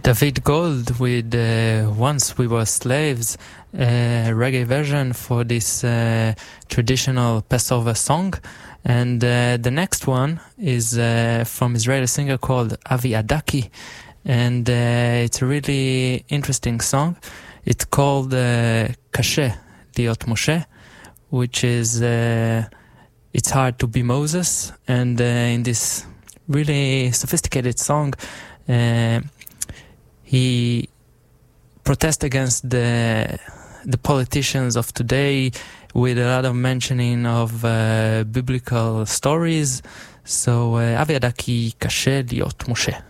David Gold with Once We Were Slaves, reggae version for this traditional Passover song. And the next one is from Israeli singer called Avi Adaki, and it's a really interesting song. It's called Kashe Liot Moshe, which is it's hard to be Moses. And in this really sophisticated song, he protests against the politicians of today with a lot of mentioning of biblical stories. So Avi Adaki, Kashe Liot Moshe.